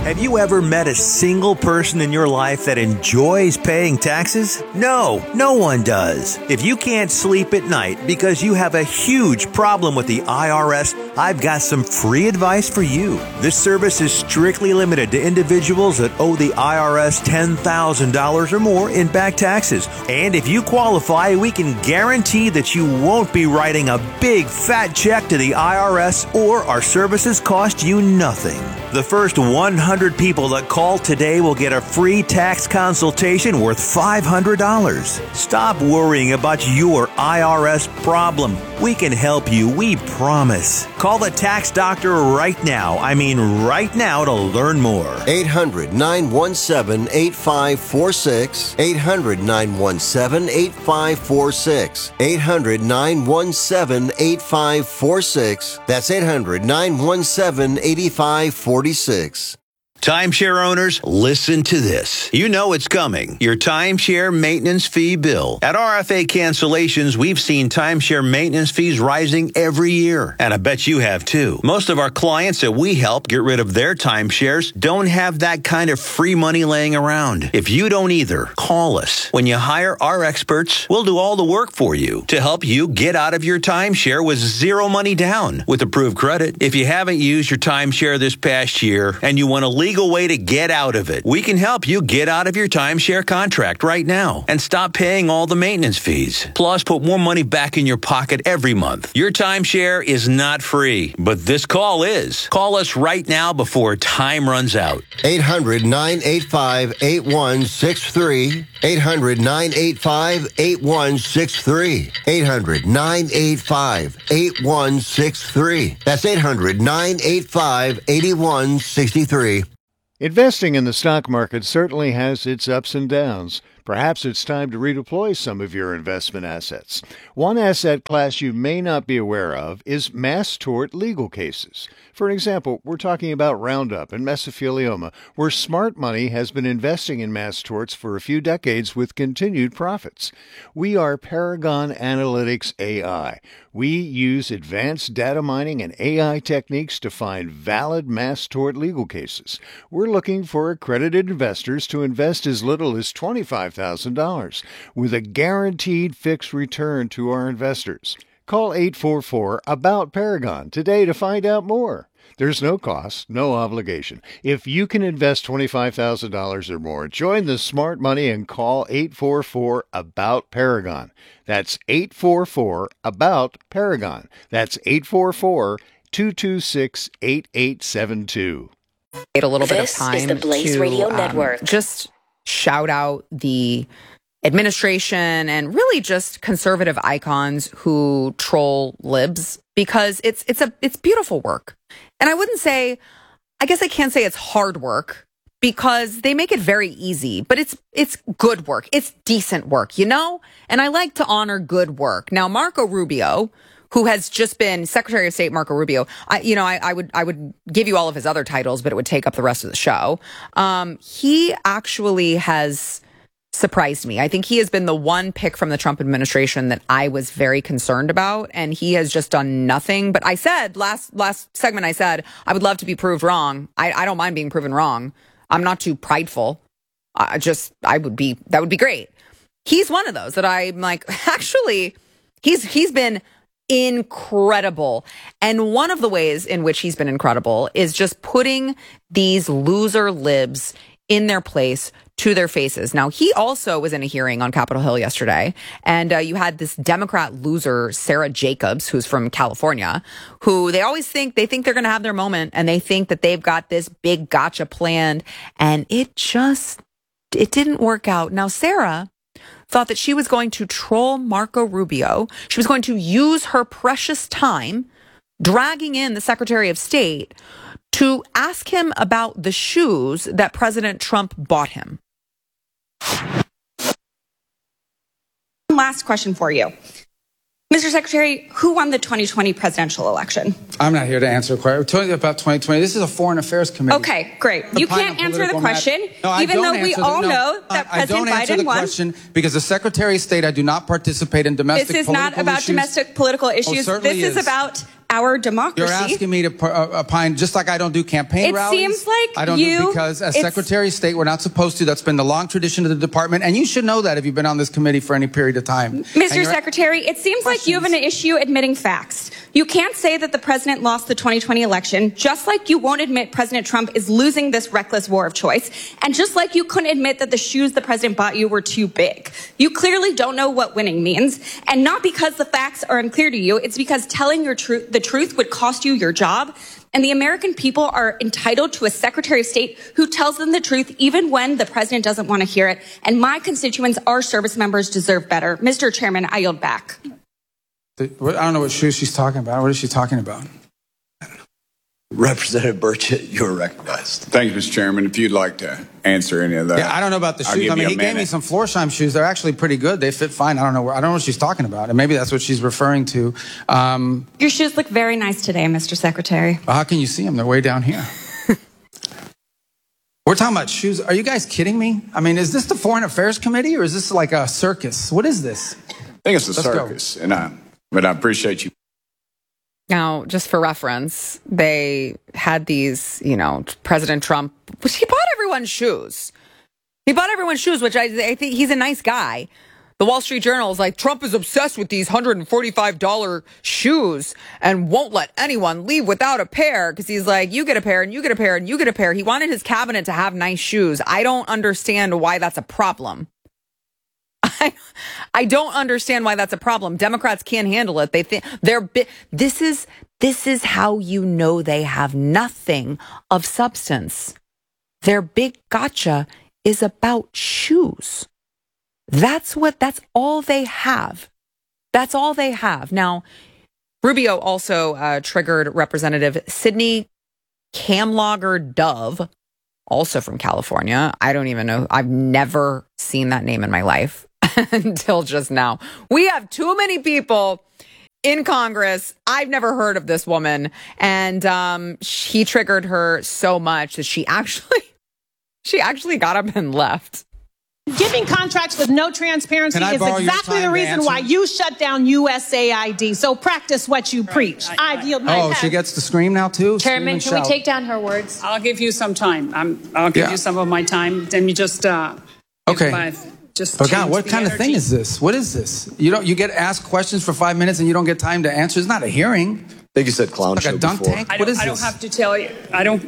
Have you ever met a single person in your life that enjoys paying taxes? No, no one does. If you can't sleep at night because you have a huge problem with the IRS, I've got some free advice for you. This service is strictly limited to individuals that owe the IRS $10,000 or more in back taxes. And if you qualify, we can guarantee that you won't be writing a big fat check to the IRS, or our services cost you nothing. The first 100 people that call today will get a free tax consultation worth $500. Stop worrying about your IRS problem. We can help you, we promise. Call the tax doctor right now. I mean right now, to learn more. 800-917-8546. 800-917-8546. 800-917-8546. That's 800-917-8546. Timeshare owners, listen to this. You know it's coming. Your timeshare maintenance fee bill. At RFA Cancellations, we've seen timeshare maintenance fees rising every year. And I bet you have too. Most of our clients that we help get rid of their timeshares don't have that kind of free money laying around. If you don't either, call us. When you hire our experts, we'll do all the work for you to help you get out of your timeshare with zero money down with approved credit. If you haven't used your timeshare this past year and you want to legal way to get out of it, we can help you get out of your timeshare contract right now and stop paying all the maintenance fees. Plus, put more money back in your pocket every month. Your timeshare is not free, but this call is. Call us right now before time runs out. 800-985-8163. 800-985-8163. 800-985-8163. That's 800-985-8163. Investing in the stock market certainly has its ups and downs. Perhaps it's time to redeploy some of your investment assets. One asset class you may not be aware of is mass tort legal cases. For example, we're talking about Roundup and mesothelioma, where smart money has been investing in mass torts for a few decades with continued profits. We are Paragon Analytics AI. We use advanced data mining and AI techniques to find valid mass tort legal cases. We're looking for accredited investors to invest as little as $25,000 with a guaranteed fixed return to our investors. Call 844-ABOUT-PARAGON today to find out more. There's no cost, no obligation. If you can invest $25,000 or more, join the smart money and call 844-ABOUT-PARAGON. That's 844-ABOUT-PARAGON. That's 844-226-8872. A little bit of This time is the Blaze to Radio Network. Just shout out the administration and really just conservative icons who troll libs, because it's beautiful work. And I guess I can't say it's hard work, because they make it very easy, but it's good work. It's decent work, you know? And I like to honor good work. Now, Marco Rubio, who has just been Secretary of State Marco Rubio, I would give you all of his other titles, but it would take up the rest of the show. He actually has surprised me. I think he has been the one pick from the Trump administration that I was very concerned about, and he has just done nothing. But I said last segment, I said I would love to be proved wrong. I don't mind being proven wrong. I'm not too prideful. That would be great. He's one of those that I'm like, actually, he's been incredible. And one of the ways in which he's been incredible is just putting these loser libs in their place to their faces. Now, he also was in a hearing on Capitol Hill yesterday, and you had this Democrat loser, Sarah Jacobs, who's from California, who they think they're going to have their moment, and they think that they've got this big gotcha planned, and it didn't work out. Now, Sarah thought that she was going to troll Marco Rubio. She was going to use her precious time dragging in the Secretary of State to ask him about the shoes that President Trump bought him. Last question for you. Mr. Secretary, who won the 2020 presidential election? I'm not here to answer a question. We're talking about 2020. This is a Foreign Affairs Committee. Okay, great. You can't answer the question, even though we all know that President Biden won. I don't answer the question because the Secretary of State, I do not participate in domestic political issues. This is not about domestic political issues. This is about our democracy. You're asking me to opine, just like I don't do campaign rallies. It seems like I don't do, because as Secretary of State, we're not supposed to. That's been the long tradition of the department, and you should know that if you've been on this committee for any period of time. Mr. Secretary, it seems like you have an issue admitting facts. You can't say that the president lost the 2020 election, just like you won't admit President Trump is losing this reckless war of choice, and just like you couldn't admit that the shoes the president bought you were too big. You clearly don't know what winning means, and not because the facts are unclear to you, it's because telling the truth would cost you your job, and the American people are entitled to a Secretary of State who tells them the truth even when the president doesn't want to hear it, and my constituents, our service members, deserve better. Mr. Chairman, I yield back. I don't know what shoes she's talking about. What is she talking about? Representative Burchett, you're recognized. Thank you, Mr. Chairman. If you'd like to answer any of that. Yeah, I don't know about the shoes. I mean, he gave me some Florsheim shoes. They're actually pretty good. They fit fine. I don't know what she's talking about. And maybe that's what she's referring to. Your shoes look very nice today, Mr. Secretary. Well, how can you see them? They're way down here. We're talking about shoes. Are you guys kidding me? I mean, is this the Foreign Affairs Committee or is this like a circus? What is this? I think it's a circus, but I appreciate you. Now, just for reference, they had these, President Trump, he bought everyone shoes. He bought everyone shoes, which I think he's a nice guy. The Wall Street Journal is like, Trump is obsessed with these $145 shoes and won't let anyone leave without a pair because he's like, you get a pair and you get a pair and you get a pair. He wanted his cabinet to have nice shoes. I don't understand why that's a problem. I don't understand why that's a problem. Democrats can't handle it. They think this is how you know they have nothing of substance. Their big gotcha is about shoes. That's all they have. That's all they have. Now, Rubio also triggered Representative Sidney Kamlager Dove, also from California. I don't even know. I've never seen that name in my life. Until just now. We have too many people in Congress. I've never heard of this woman. And he triggered her so much that she actually got up and left. Giving contracts with no transparency is exactly the reason why you shut down USAID. So practice what you preach. I yield my time. She gets to scream now too? Chairman, can we take down her words? I'll give you some time. I'll give you some of my time. Let me just... okay. But God, what kind of thing is this? What is this? You get asked questions for 5 minutes and you don't get time to answer. It's not a hearing. I think you said clown show like a dunk before. tank. What is this? I don't have to tell you. I don't.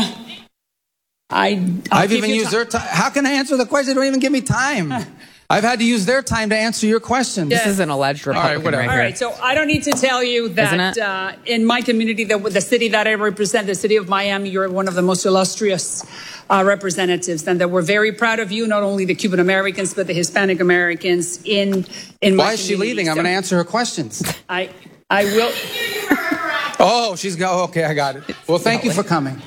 I've even used their time. How can I answer the question? They don't even give me time. I've had to use their time to answer your questions. This is an alleged Republican. All right, so I don't need to tell you that in my community, the city that I represent, the city of Miami, you're one of the most illustrious representatives, and that we're very proud of you, not only the Cuban Americans, but the Hispanic Americans in my Why is she leaving? I'm going to answer her questions. I will. Oh, she's go. Okay, I got it. Well, thank you for coming.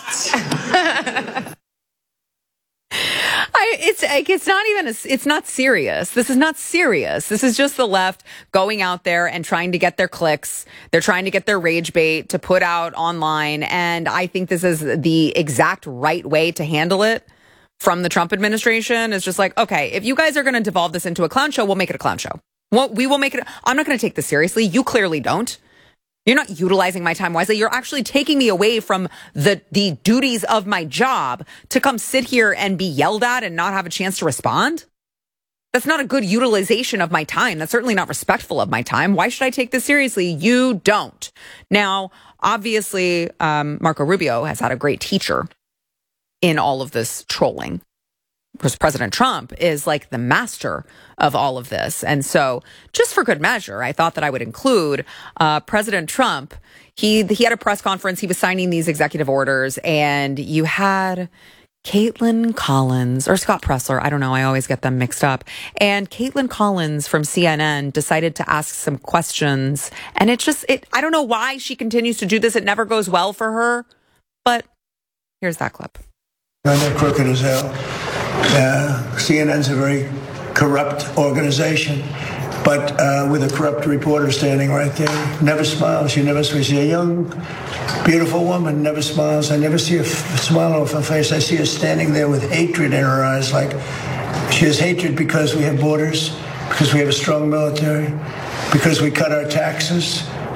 It's not serious. This is not serious. This is just the left going out there and trying to get their clicks. They're trying to get their rage bait to put out online. And I think this is the exact right way to handle it from the Trump administration. It's just like, okay, if you guys are going to devolve this into a clown show, we'll make it a clown show. We will make it. I'm not going to take this seriously. You clearly don't. You're not utilizing my time wisely. You're actually taking me away from the duties of my job to come sit here and be yelled at and not have a chance to respond. That's not a good utilization of my time. That's certainly not respectful of my time. Why should I take this seriously? You don't. Now, obviously, Marco Rubio has had a great teacher in all of this trolling. Because President Trump is like the master of all of this. And so just for good measure, I thought that I would include President Trump. He had a press conference. He was signing these executive orders, and you had Caitlin Collins or Scott Presler. I don't know. I always get them mixed up. And Caitlin Collins from CNN decided to ask some questions. And I don't know why she continues to do this. It never goes well for her. But here's that clip. They're crooked as hell. CNN's a very corrupt organization, but with a corrupt reporter standing right there. Never smiles. You never see a young, beautiful woman, never smiles. I never see a smile off her face. I see her standing there with hatred in her eyes, like she has hatred because we have borders, because we have a strong military, because we cut our taxes,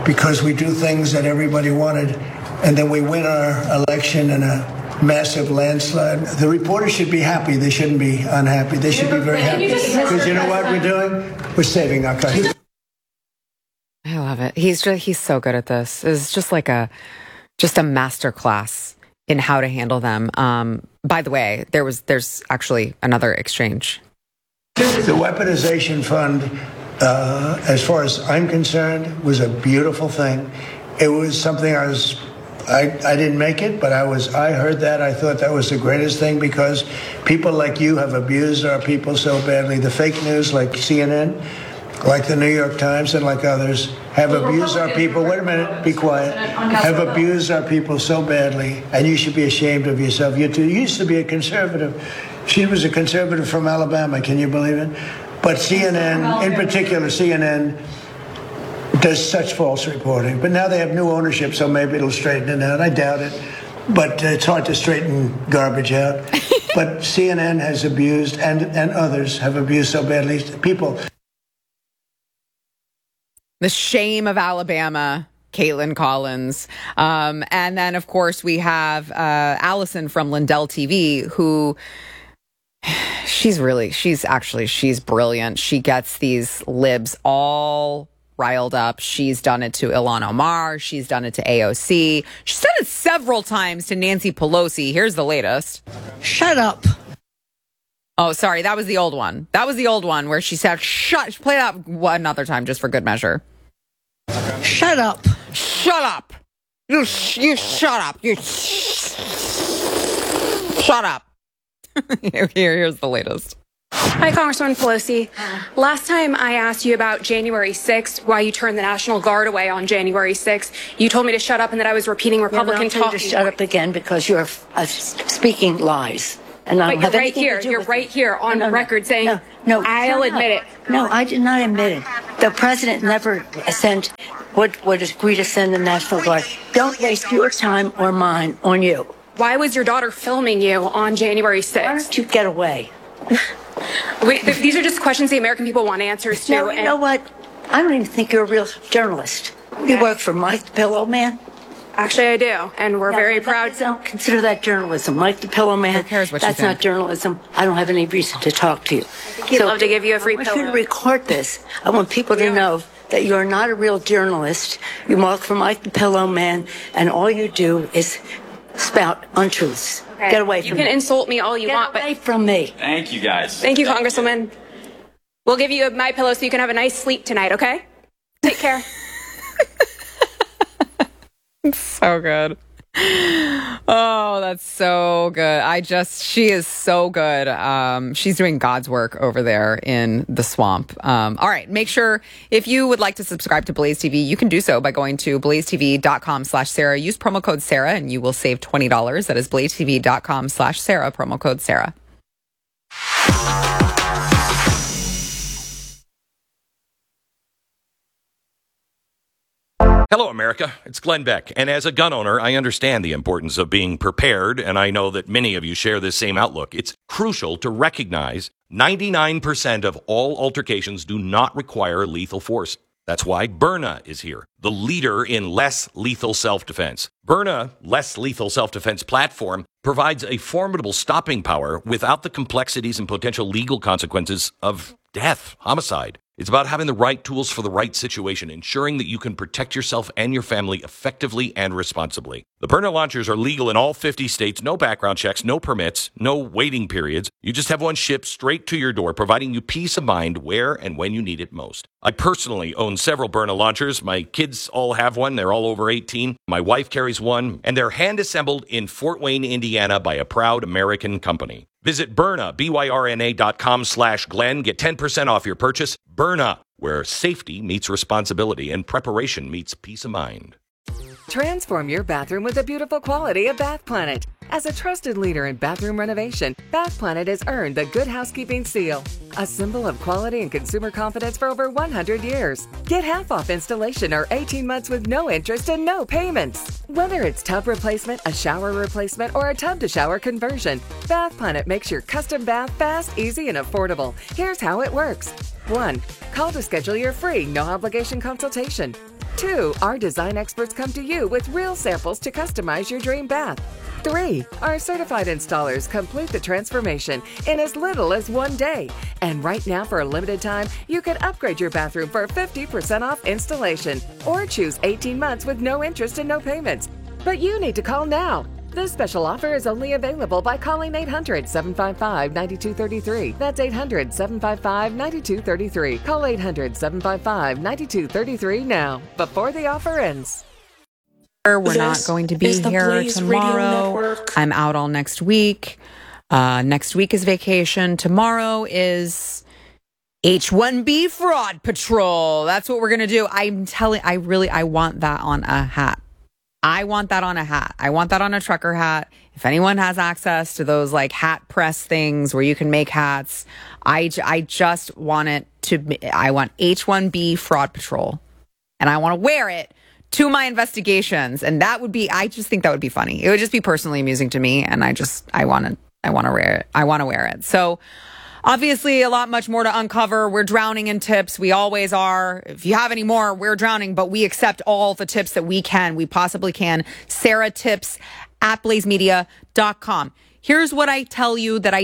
because we do things that everybody wanted, and then we win our election in a massive landslide. The reporters should be happy. They shouldn't be unhappy. They should be very happy. Because you know what we're doing? We're saving our country. I love it. He's so good at this. It's just like a master class in how to handle them. By the way, there's actually another exchange. The weaponization fund, as far as I'm concerned, was a beautiful thing. It was something I didn't make it, but I heard that. I thought that was the greatest thing because people like you have abused our people so badly. The fake news like CNN, like the New York Times, and like others have abused our people. Wait a minute, be quiet. Have abused our people so badly, and you should be ashamed of yourself. You used to be a conservative. She was a conservative from Alabama. Can you believe it? But CNN, in particular, CNN does such false reporting. But now they have new ownership, so maybe it'll straighten it out. I doubt it. But it's hard to straighten garbage out. But CNN has abused, and others have abused so badly. People. The shame of Alabama, Caitlin Collins. And then, of course, we have Allison from Lindell TV, who she's brilliant. She gets these libs all riled up. She's done it to Ilhan Omar. She's done it to AOC. She's done it several times to Nancy Pelosi. Here's the latest. Shut up. Oh, sorry. That was the old one. That was the old one where she said, shut. Play that one other time just for good measure. Shut up. Shut up. You shut up. You shut up. Here's the latest. Hi, Congresswoman Pelosi. Last time I asked you about January 6th, why you turned the National Guard away on January 6th, you told me to shut up and that I was repeating Republican talk. To shut up again because you're speaking lies. And but you're right here. You're right here on record saying, no, I'll admit it. No, I did not admit it. The president never would agree to send the National Guard. Don't waste your time or mine on you. Why was your daughter filming you on January 6th? Why don't you get away? These are just questions the American people want answers to. No, you know what? I don't even think you're a real journalist. Okay. You work for Mike the Pillow Man? Actually, I do, and we're very proud. Don't consider that journalism. Mike the Pillow Man, that's not journalism. I don't have any reason to talk to you. He'd love to give you a free pillow. I want you to record this. I want people to know that you're not a real journalist. You work for Mike the Pillow Man, and all you do is spout untruths. Okay. Get away from me. You can insult me all you want, but... Get away from me. Thank you, guys. Thank you, Congresswoman. We'll give you my pillow so you can have a nice sleep tonight, okay? Take care. So good. Oh, that's so good. She is so good. She's doing God's work over there in the swamp. All right. Make sure if you would like to subscribe to Blaze TV, you can do so by going to blazetv.com/Sarah. Use promo code Sarah and you will save $20. That is blazetv.com/Sarah, promo code Sarah. Hello, America. It's Glenn Beck. And as a gun owner, I understand the importance of being prepared, and I know that many of you share this same outlook. It's crucial to recognize 99% of all altercations do not require lethal force. That's why Byrna is here, the leader in less lethal self-defense. Byrna, less lethal self-defense platform, provides a formidable stopping power without the complexities and potential legal consequences of death, homicide. It's about having the right tools for the right situation, ensuring that you can protect yourself and your family effectively and responsibly. The Byrna launchers are legal in all 50 states, no background checks, no permits, no waiting periods. You just have one shipped straight to your door, providing you peace of mind where and when you need it most. I personally own several Byrna launchers. My kids all have one. They're all over 18. My wife carries one, and they're hand-assembled in Fort Wayne, Indiana by a proud American company. Visit Byrna, BYRNA.com/Glenn. Get 10% off your purchase. Byrna, where safety meets responsibility and preparation meets peace of mind. Transform your bathroom with the beautiful quality of Bath Planet. As a trusted leader in bathroom renovation, Bath Planet has earned the Good Housekeeping seal, a symbol of quality and consumer confidence for over 100 years. Get half off installation or 18 months with no interest and no payments. Whether it's tub replacement, a shower replacement, or a tub-to-shower conversion, Bath Planet makes your custom bath fast, easy, and affordable. Here's how it works. 1. Call to schedule your free, no-obligation consultation. 2, our design experts come to you with real samples to customize your dream bath. 3, our certified installers complete the transformation in as little as 1 day. And right now, for a limited time, you can upgrade your bathroom for 50% off installation or choose 18 months with no interest and no payments. But you need to call now. This special offer is only available by calling 800-755-9233. That's 800-755-9233. Call 800-755-9233 now, before the offer ends. We're not going to be here tomorrow. I'm out all next week. Next week is vacation. Tomorrow is H-1B Fraud Patrol. That's what we're going to do. I want that on a hat. I want that on a hat. I want that on a trucker hat. If anyone has access to those like hat press things where you can make hats, I just want it to, I want H-1B Fraud Patrol. And I want to wear it to my investigations. And that would be, I just think that would be funny. It would just be personally amusing to me. And I want to wear it. I want to wear it. So obviously a lot much more to uncover. We're drowning in tips. We always are. If you have any more, we're drowning, but we accept all the tips that we possibly can. Sarah Tips at blazemedia.com. Here's what I tell you that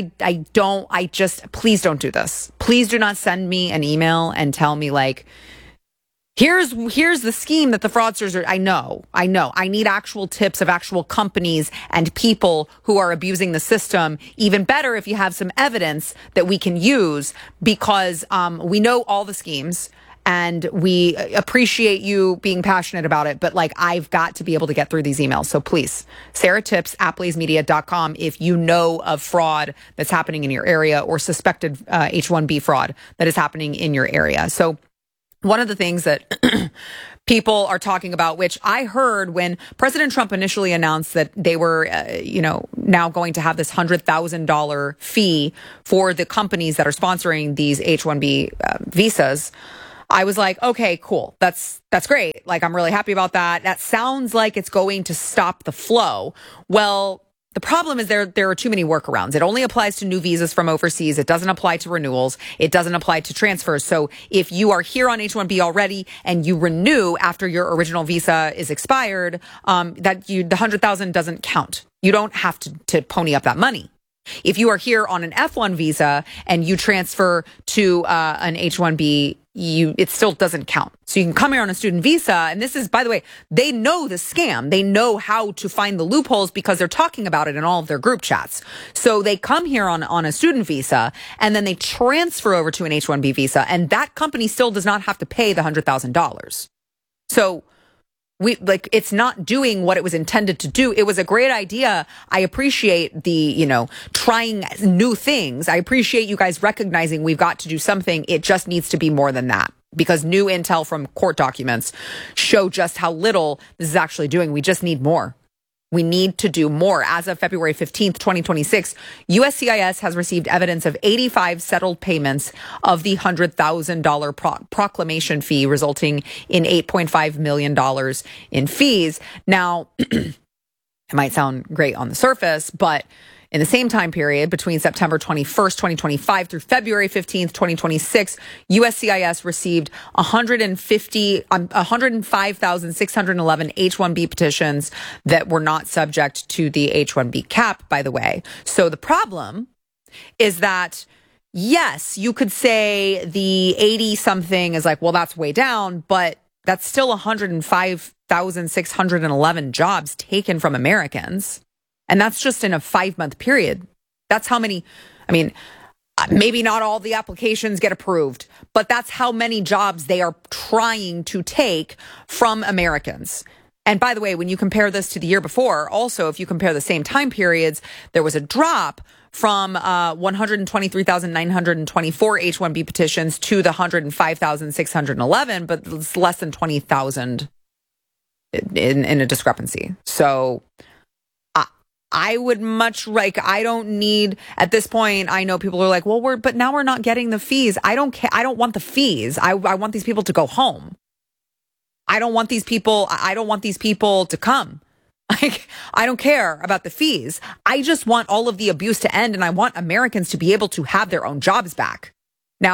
please don't do this. Please do not send me an email and tell me like, here's the scheme that the fraudsters are. I know. I need actual tips of actual companies and people who are abusing the system. Even better if you have some evidence that we can use, because we know all the schemes and we appreciate you being passionate about it. But like, I've got to be able to get through these emails. So please, Sarah Tips at blazemedia.com if you know of fraud that's happening in your area or suspected H-1B fraud that is happening in your area. So one of the things that people are talking about, which I heard when President Trump initially announced that they were, now going to have this $100,000 fee for the companies that are sponsoring these H-1B visas. I was like, okay, cool. That's great. Like, I'm really happy about that. That sounds like it's going to stop the flow. Well, the problem is there are too many workarounds. It only applies to new visas from overseas. It doesn't apply to renewals. It doesn't apply to transfers. So if you are here on H-1B already and you renew after your original visa is expired, the $100,000 doesn't count. You don't have to pony up that money. If you are here on an F-1 visa and you transfer to an H-1B, it still doesn't count. So you can come here on a student visa. And this is, by the way, they know the scam. They know how to find the loopholes because they're talking about it in all of their group chats. So they come here on a student visa and then they transfer over to an H-1B visa. And that company still does not have to pay the $100,000. So it's not doing what it was intended to do. It was a great idea. I appreciate the, trying new things. I appreciate you guys recognizing we've got to do something. It just needs to be more than that, because new intel from court documents show just how little this is actually doing. We just need more. We need to do more. As of February 15th, 2026, USCIS has received evidence of 85 settled payments of the $100,000 proclamation fee, resulting in $8.5 million in fees. Now, it might sound great on the surface, but in the same time period, between September 21st, 2025 through February 15th, 2026, USCIS received 105,611 H-1B petitions that were not subject to the H-1B cap, by the way. So the problem is that, yes, you could say the 80-something is like, well, that's way down, but that's still 105,611 jobs taken from Americans. And that's just in a 5-month period. That's how many, maybe not all the applications get approved, but that's how many jobs they are trying to take from Americans. And by the way, when you compare this to the year before, also, if you compare the same time periods, there was a drop from 123,924 H-1B petitions to the 105,611, but it's less than 20,000 in a discrepancy. So I would I don't need, at this point, I know people are like, well, but now we're not getting the fees. I don't care. I don't want the fees. I want these people to go home. I don't want these people to come. Like, I don't care about the fees. I just want all of the abuse to end, and I want Americans to be able to have their own jobs back. Now,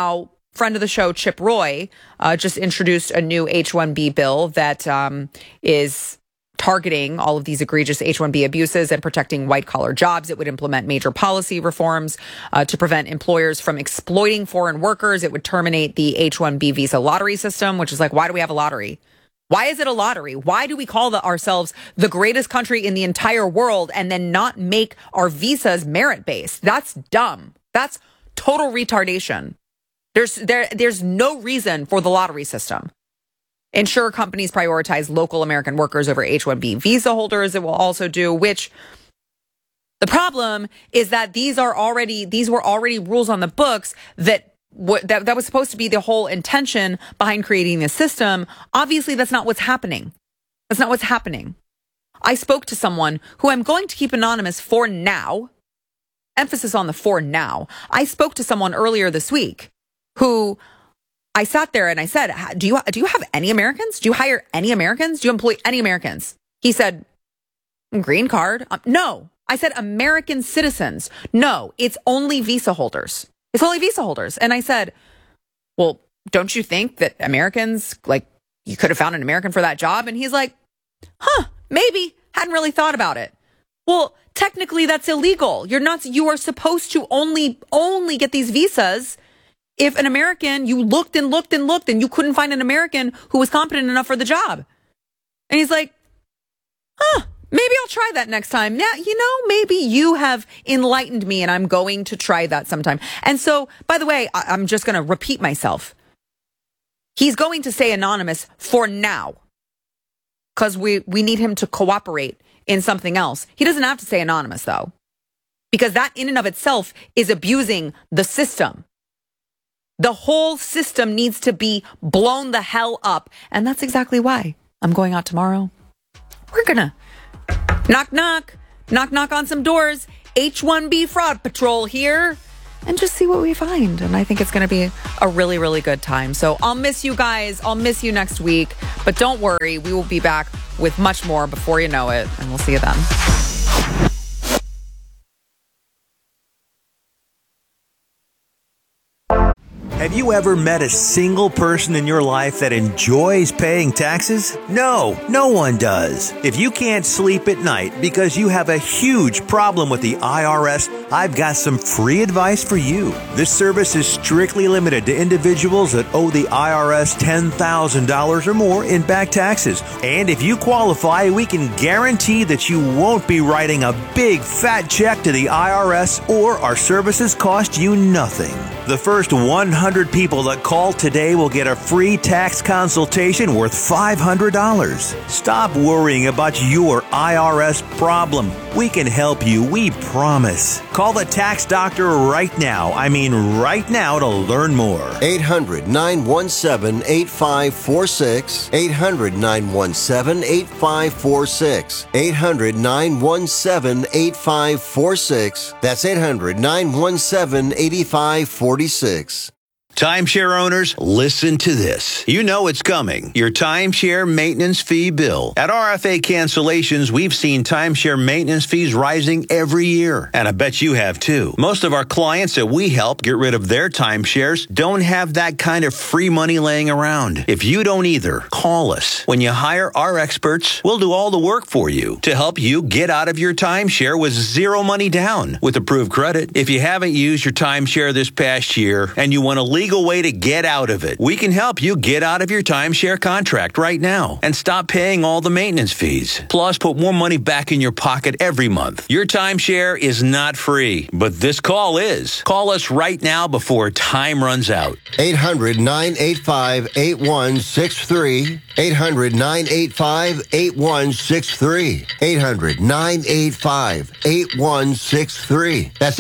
friend of the show, Chip Roy, just introduced a new H-1B bill that is targeting all of these egregious H-1B abuses and protecting white-collar jobs. It would implement major policy reforms to prevent employers from exploiting foreign workers. It would terminate the H-1B visa lottery system, which is like, why do we have a lottery? Why is it a lottery? Why do we call ourselves the greatest country in the entire world and then not make our visas merit-based? That's dumb. That's total retardation. There's no reason for the lottery system. Ensure companies prioritize local American workers over H-1B visa holders. It will also do, which the problem is that these were already rules on the books that was supposed to be the whole intention behind creating this system. Obviously, that's not what's happening. That's not what's happening. I spoke to someone who I'm going to keep anonymous for now. Emphasis on the for now. I spoke to someone earlier this week who I sat there and I said, do you have any Americans? Do you hire any Americans? Do you employ any Americans? He said, green card? No. I said, American citizens. No, it's only visa holders. It's only visa holders. And I said, well, don't you think that Americans, like, you could have found an American for that job? And he's like, maybe. Hadn't really thought about it. Well, technically that's illegal. You are supposed to only get these visas if an American, you looked and looked and looked and you couldn't find an American who was competent enough for the job. And he's like, maybe I'll try that next time. Yeah, maybe you have enlightened me and I'm going to try that sometime. And so, by the way, I'm just going to repeat myself. He's going to stay anonymous for now because we need him to cooperate in something else. He doesn't have to stay anonymous, though, because that in and of itself is abusing the system. The whole system needs to be blown the hell up. And that's exactly why I'm going out tomorrow. We're going to knock, knock on some doors. H-1B fraud patrol here. And just see what we find. And I think it's going to be a really, really good time. So I'll miss you guys. I'll miss you next week. But don't worry. We will be back with much more before you know it. And we'll see you then. Have you ever met a single person in your life that enjoys paying taxes? No, no one does. If you can't sleep at night because you have a huge problem with the IRS, I've got some free advice for you. This service is strictly limited to individuals that owe the IRS $10,000 or more in back taxes. And if you qualify, we can guarantee that you won't be writing a big fat check to the IRS, or our services cost you nothing. The first 100 people that call today will get a free tax consultation worth $500. Stop worrying about your IRS problem. We can help you, we promise. Call the tax doctor right now. I mean right now, to learn more. 800-917-8546. 800-917-8546. 800-917-8546. That's 800-917-8546. Timeshare owners, listen to this. You know it's coming. Your timeshare maintenance fee bill. At RFA Cancellations, we've seen timeshare maintenance fees rising every year. And I bet you have too. Most of our clients that we help get rid of their timeshares don't have that kind of free money laying around. If you don't either, call us. When you hire our experts, we'll do all the work for you to help you get out of your timeshare with zero money down with approved credit. If you haven't used your timeshare this past year and you want to leave way to get out of it, we can help you get out of your timeshare contract right now and stop paying all the maintenance fees. Plus, put more money back in your pocket every month. Your timeshare is not free, but this call is. Call us right now before time runs out. 800-985-8163. 800-985-8163. 800-985-8163. That's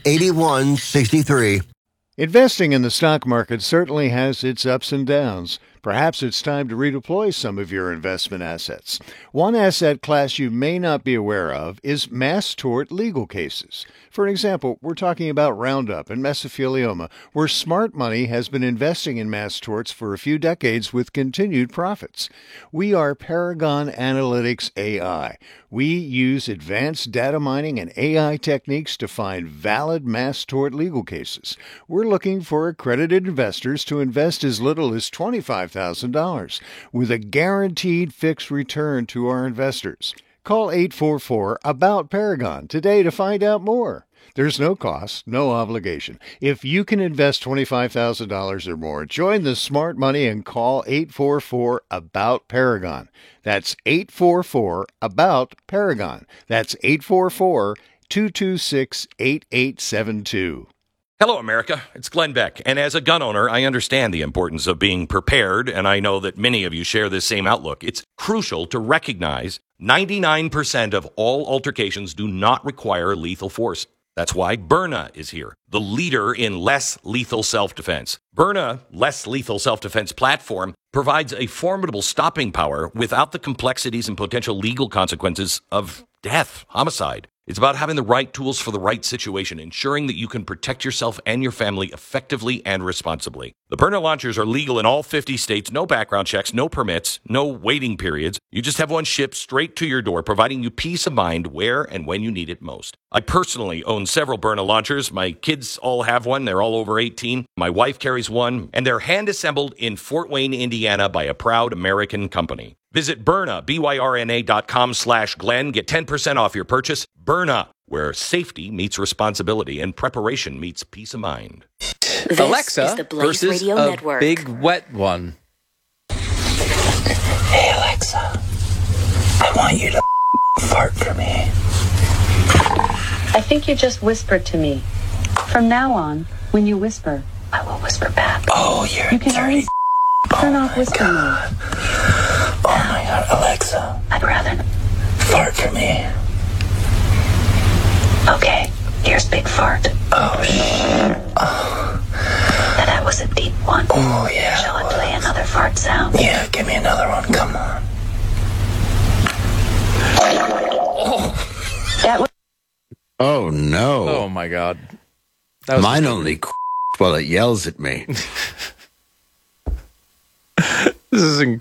800-985-8163. Investing in the stock market certainly has its ups and downs. Perhaps it's time to redeploy some of your investment assets. One asset class you may not be aware of is mass tort legal cases. For example, we're talking about Roundup and mesothelioma, where smart money has been investing in mass torts for a few decades with continued profits. We are Paragon Analytics AI. We use advanced data mining and AI techniques to find valid mass tort legal cases. We're looking for accredited investors to invest as little as $25,000 with a guaranteed fixed return to our investors. Call 844-ABOUT-PARAGON today to find out more. There's no cost, no obligation. If you can invest $25,000 or more, join the smart money and call 844-ABOUT-PARAGON. That's 844-ABOUT-PARAGON. That's 844-226-8872. Hello, America. It's Glenn Beck. And as a gun owner, I understand the importance of being prepared, and I know that many of you share this same outlook. It's crucial to recognize 99% of all altercations do not require lethal force. That's why Byrna is here, the leader in less lethal self-defense. Byrna, less lethal self-defense platform, provides a formidable stopping power without the complexities and potential legal consequences of death, homicide. It's about having the right tools for the right situation, ensuring that you can protect yourself and your family effectively and responsibly. The Byrna launchers are legal in all 50 states, no background checks, no permits, no waiting periods. You just have one shipped straight to your door, providing you peace of mind where and when you need it most. I personally own several Byrna launchers. My kids all have one. They're all over 18. My wife carries one, and they're hand-assembled in Fort Wayne, Indiana by a proud American company. Visit Byrna, BYRNA.com/Glenn. Get 10% off your purchase. Byrna, where safety meets responsibility and preparation meets peace of mind. This Alexa versus Radio a Network. Big wet one. Hey, Alexa. I want you to fart for me. I think you just whispered to me. From now on, when you whisper, I will whisper back. Oh, you can always turn off whisper mode. Oh my God, Alexa. I'd rather fart for me. Okay, here's big fart. Oh, shit. Now that was a deep one. Oh, yeah. Shall I play another fart sound? Yeah, give me another one. Come on. Oh. That was. Oh, no. Oh, my God. That was Mine only while it yells at me. This is incredible.